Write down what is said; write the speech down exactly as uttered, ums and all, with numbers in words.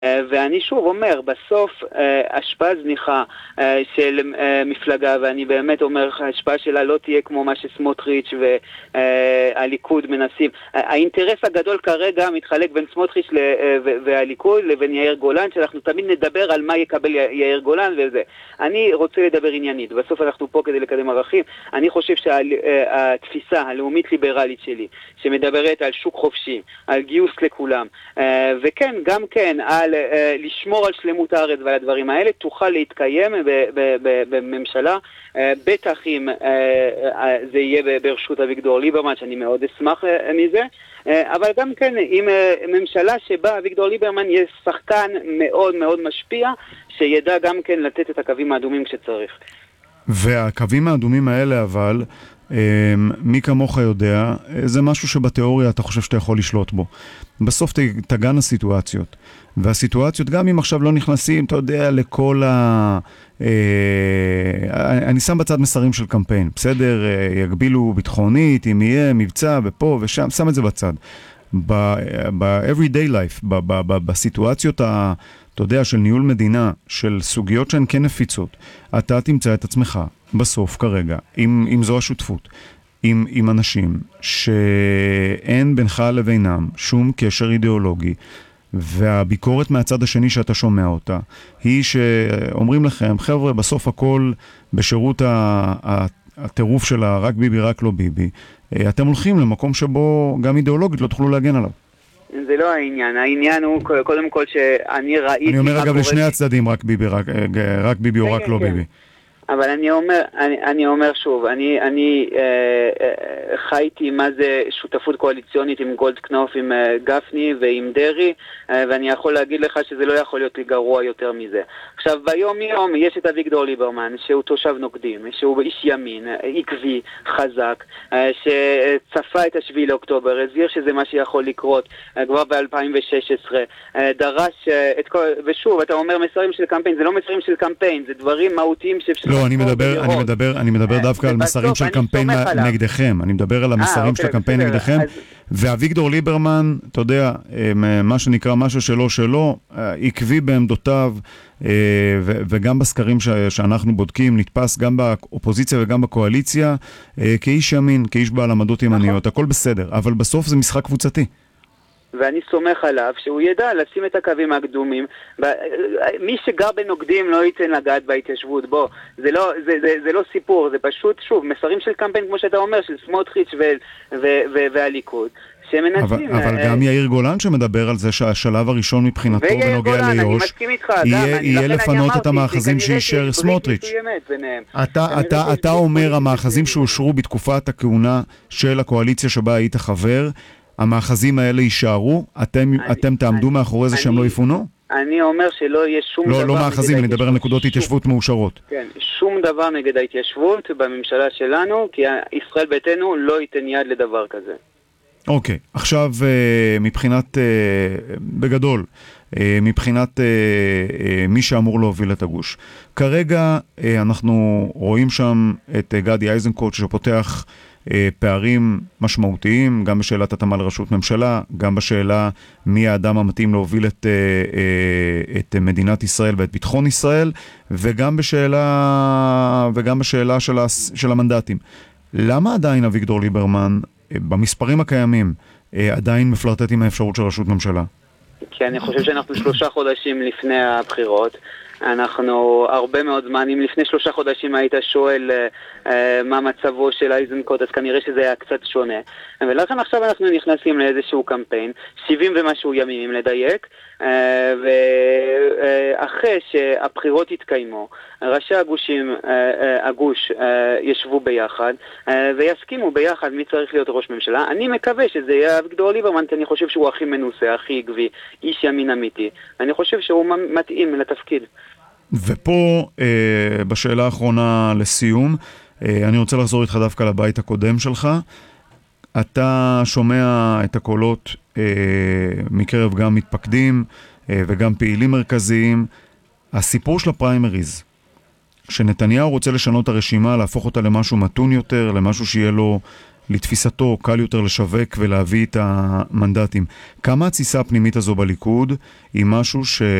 ואני שוב אומר, בסוף השפעה זניחה של מפלגה, ואני באמת אומר, ההשפעה שלה לא תהיה כמו מה שסמוטריץ' והליכוד מנסים. האינטרס הגדול כרגע מתחלק בין סמוטריץ' והליכוד לבין יאיר גולן, שאנחנו תמיד נדבר על מה יקבל יאיר גולן וזה. אני רוצה לדבר עניינית, בסוף אנחנו פה כדי לקדם ערכים. אני חושב שהתפיסה הלאומית ליברלית שלי, שמדברת על שוק חופשי, על גיוס לכולם, וכן, גם כן, על לשמור על שלמות הארץ ועל הדברים האלה, תוכל להתקיים בממשלה, בטח אם זה יהיה ברשות אביגדור ליברמן, שאני מאוד אשמח מזה, אבל גם כן, עם ממשלה שבה אביגדור ליברמן יהיה שחקן מאוד מאוד משפיע, שידע גם כן לתת את הקווים האדומים כשצריך. והקווים האדומים האלה אבל, מי כמוך יודע, זה משהו שבתיאוריה אתה חושב שאתה יכול לשלוט בו. בסוף תגן הסיטואציות. והסיטואציות, גם אם עכשיו לא נכנסים, אתה יודע, לכל ה... אני שם בצד מסרים של קמפיין, בסדר? יגבילו ביטחונית, אם יהיה מבצע ופה ושם, שם את זה בצד. ב-everyday life, בסיטואציות ה... אתה יודע, של ניהול מדינה, של סוגיות שהן כן נפיצות, אתה תמצא את עצמך בסוף כרגע, אם, אם זו השותפות, עם, עם אנשים שאין בינך לבינם שום קשר אידיאולוגי, והביקורת מהצד השני שאתה שומע אותה, היא שאומרים לכם, חבר'ה, בסוף הכל בשירות הטירוף של רק ביבי, רק לא ביבי, אתם הולכים למקום שבו גם אידיאולוגית לא תוכלו להגן עליו. זה לא העניין, העניין הוא קודם כל שאני ראיתי... אני אומר אגב לשני הצדדים, רק ביבי, רק, רק ביבי או רק לא ביבי. אבל אני אומר, אני, אני אומר שוב, אני, אני אה, אה, חייתי מה זה שותפות קואליציונית עם גולדקנופ, עם אה, גפני ועם דרי, אה, ואני יכול להגיד לך שזה לא יכול להיות גרוע יותר מזה. עכשיו, ביום יום יש את אביגדור ליברמן, שהוא תושב נוקדים, שהוא איש ימין, עקבי, חזק, אה, שצפה את השביעי לאוקטובר, הזהיר שזה מה שיכול לקרות אה, כבר ב-אלפיים ושש עשרה, אה, דרש אה, את כל... ושוב, אתה אומר מסרים של קמפיין, זה לא מסרים של קמפיין, זה דברים מהותיים שאפשר... לא, אני מדבר, אני מדבר, אני מדבר דווקא על מסרים של קמפיין נגדכם. אני מדבר על המסרים של הקמפיין נגדכם. ואביגדור ליברמן, אתה יודע, מה שנקרא משהו שלו שלו, עקבי בעמדותיו, וגם בסקרים שאנחנו בודקים, נתפס גם באופוזיציה וגם בקואליציה, כאיש ימין, כאיש בעל עמדות ימניות, הכל בסדר. אבל בסוף זה משחק קבוצתי. ואני סומך עליו שהוא ידע לשים את הקווים הקדומים. מי שגר בנוקדים לא ייתן לגעת בהתיישבות. בוא, זה לא, זה, זה, זה לא סיפור, זה פשוט, שוב, מסרים של קמפיין, כמו שאתה אומר, של סמוטריץ' והליכוד. אבל, אבל גם יאיר גולן שמדבר על זה שהשלב הראשון מבחינתו בנוגע ליוש יהיה לפנות את המאחזים שאישר סמוטריץ'. אתה אומר המאחזים שאושרו בתקופת הכהונה של הקואליציה שבה היית חבר, המאחזים האלה יישארו? אתם, אתם תעמדו מאחורי זה שהם לא יפונו? אני אומר שלא יהיה שום דבר... לא, לא מאחזים, אני מדבר על נקודות התיישבות מאושרות. כן, שום דבר נגד ההתיישבות בממשלה שלנו, כי ישראל ביתנו לא ייתן יד לדבר כזה. אוקיי, עכשיו מבחינת, בגדול, מבחינת מי שאמור להוביל את הגוש. כרגע אנחנו רואים שם את גדי איזנקוט שפותח פערים משמעותיים, גם בשאלת התאמה לראשות ממשלה, גם בשאלה מי האדם המתאים להוביל את, את מדינת ישראל ואת ביטחון ישראל, וגם בשאלה, וגם בשאלה של, של המנדטים. למה עדיין אביגדור ליברמן, במספרים הקיימים, עדיין מפלרטט עם האפשרות של ראשות ממשלה? כי אני חושב שאנחנו שלושה חודשים לפני הבחירות, אנחנו הרבה מאוד זמן, אם לפני שלושה חודשים היית שואל אה, מה מצבו של איזנקוט, אז כנראה שזה היה קצת שונה. ולכן עכשיו אנחנו נכנסים לאיזשהו קמפיין, שבעים ומשהו ימים אם לדייק, אה, ואחרי שהבחירות התקיימו, ראשי הגושים, אה, אה, הגוש אה, ישבו ביחד, אה, ויסכימו ביחד מי צריך להיות ראש ממשלה. אני מקווה שזה יהיה אביגדור ליברמן, כי אני חושב שהוא הכי מנוסה, הכי עקבי, איש ימין אמיתי. אני חושב שהוא מתאים לתפקיד. ופה, אה, בשאלה האחרונה לסיום, אה, אני רוצה לחזור איתך דווקא לבית הקודם שלך. אתה שומע את הקולות אה, מקרב גם מתפקדים אה, וגם פעילים מרכזיים. הסיפור של הפריימריז, שנתניהו רוצה לשנות הרשימה, להפוך אותה למשהו מתון יותר, למשהו שיהיה לו לתפיסתו קל יותר לשווק ולהביא את המנדטים. כמה התסיסה הפנימית הזו בליכוד היא משהו ש...